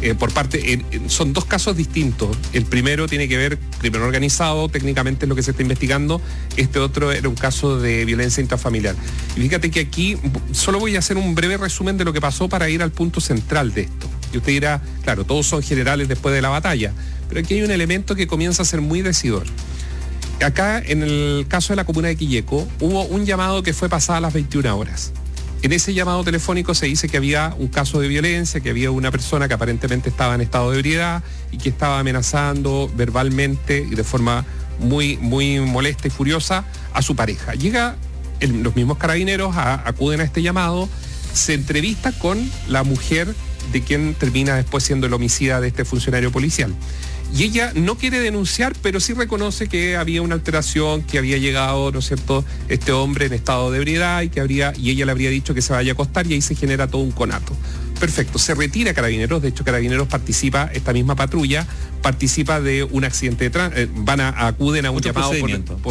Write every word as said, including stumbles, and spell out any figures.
eh, por parte, eh, son dos casos distintos. El primero tiene que ver crimen organizado, técnicamente es lo que se está investigando. Este otro era un caso de violencia intrafamiliar. Y fíjate que aquí solo voy a hacer un breve resumen de lo que pasó para ir al punto central de esto. Y usted dirá, claro, todos son generales después de la batalla, pero aquí hay un elemento que comienza a ser muy decidor. Acá, en el caso de la comuna de Quilleco, hubo un llamado que fue pasada a las veintiuna horas. En ese llamado telefónico se dice que había un caso de violencia, que había una persona que aparentemente estaba en estado de ebriedad y que estaba amenazando verbalmente y de forma muy, muy molesta y furiosa a su pareja. Llega el, los mismos carabineros, a, acuden a este llamado, se entrevista con la mujer de quien termina después siendo el homicida de este funcionario policial. Y ella no quiere denunciar, pero sí reconoce que había una alteración, que había llegado, ¿no es cierto?, este hombre en estado de ebriedad y que habría, y ella le habría dicho que se vaya a acostar, y ahí se genera todo un conato. Perfecto, se retira Carabineros, de hecho Carabineros participa, esta misma patrulla, participa de un accidente de tránsito, eh, van a, acuden a un Otro llamado por, por